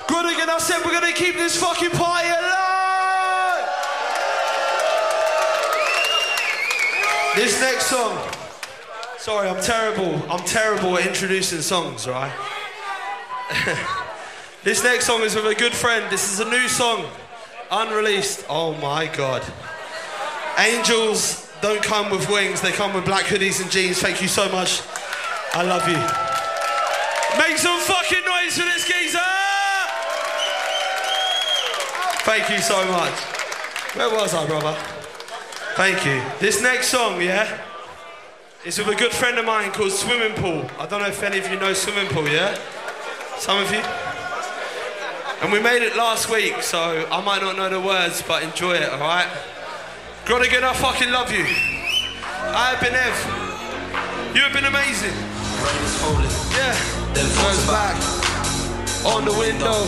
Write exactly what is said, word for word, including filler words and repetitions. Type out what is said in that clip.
Good again, I said we're gonna keep this fucking party alive! This next song, sorry, I'm terrible, I'm terrible at introducing songs, right? This next song is with a good friend. This is a new song, unreleased. Oh my God. Angels don't come with wings, they come with black hoodies and jeans. Thank you so much. I love you. Make some fucking noise for this geezer! Thank you so much. Where was I, brother? Thank you. This next song, yeah, is with a good friend of mine called Swimming Pool. I don't know if any of you know Swimming Pool, yeah? Some of you? And we made it last week, so I might not know the words, but enjoy it, alright? Groningen, I fucking love you. I have been Ev. You have been amazing. Yeah. Then goes back on the window.